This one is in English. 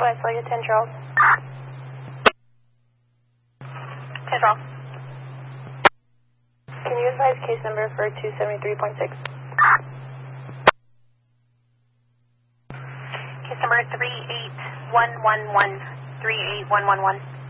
West, Lake 10 Charles. 10 Charles. Can you advise case number for 273.6? Case number 38111. 38111.